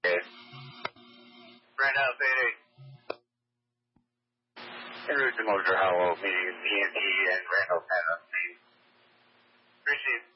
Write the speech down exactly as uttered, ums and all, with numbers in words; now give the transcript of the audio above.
Okay. Brandon, Payday. En route to Moser Hollow, meeting with P M T and Randall Penn. Appreciate it.